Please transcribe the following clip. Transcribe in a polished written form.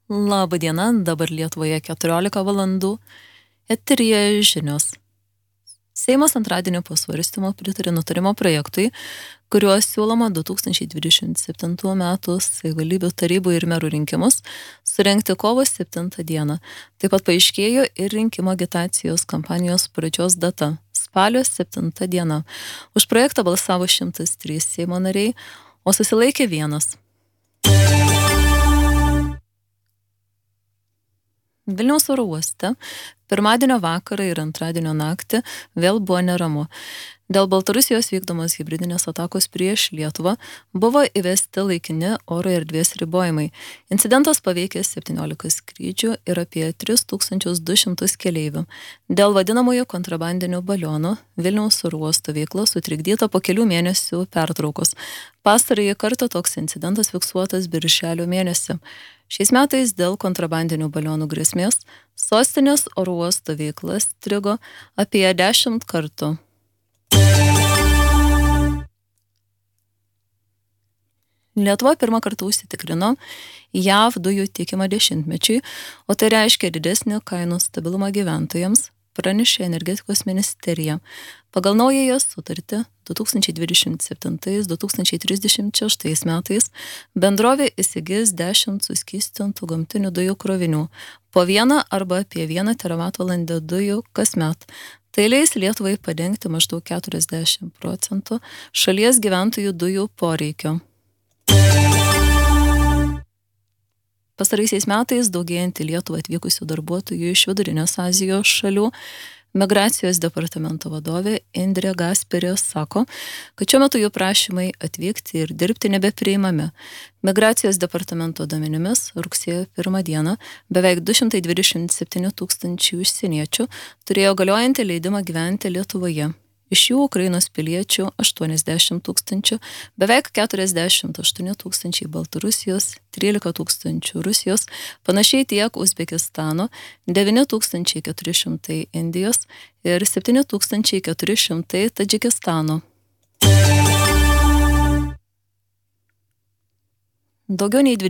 Labą dieną, dabar Lietuvoje 14 valandų. Eteryje žinios. Seimas antradienio pasvarstymo pritarė nutarimo projektui, kuriuo siūloma 2027 metų savivaldybių tarybų ir merų rinkimus surengti kovo 7 dieną. Taip pat paaiškėjo ir rinkimo agitacijos kampanijos pradžios data - spalio 7 diena. Už projektą balsavo 103 Seimo nariai, o susilaikė 1. Vilniaus oro uoste pirmadienio vakarą ir antradienio naktį vėl buvo neramu. Dėl Baltarusijos vykdomos hibridinės atakos prieš Lietuvą buvo įvesti laikini oro erdvės ribojimai. Incidentas paveikė 17 skrydžių ir apie 3200 keleivių. Dėl vadinamojo kontrabandinių balionų Vilniaus oro uosto veikla sutrikdyta po kelių mėnesių pertraukos. Pastarąjį kartą toks incidentas fiksuotas birželio mėnesį. Šiais metais dėl kontrabandinių balionų grėsmės sostinės oro uosto veikla strigo apie 10 kartų. Lietuva pirmą kartą užsitikrino JAV dujų tiekimą 10-mečiui, o tai reiškia didesnį kainų stabilumą gyventojams, pranešė energetikos ministerija. Pagal naująją sutartį 2027-2036 metais bendrovė įsigys 10 suskystintų gamtinių dujų krovinių, po 1 arba apie 1 teravatvalandę dujų kasmet. Tai leis Lietuvai padengti maždaug 40% šalies gyventojų dujų poreikio. Pastaraisiais metais daugėjant į Lietuvą atvykusių darbuotojų iš Vidurinės Azijos šalių, Migracijos departamento vadovė Indrė Gasperė sako, kad šiuo metu jų prašymai atvykti ir dirbti nebepriimami. Migracijos departamento duomenimis rugsėjo 1 dieną beveik 227 tūkstančių užsieniečių turėjo galiojantį leidimą gyventi Lietuvoje. Iš jų Ukrainos piliečių 80 tūkstančių, beveik 48 tūkstančiai Baltarusijos, 13 tūkstančių Rusijos, panašiai tiek Uzbekistano, 9400 Indijos ir 7400 Tadžikistano. Daugiau nei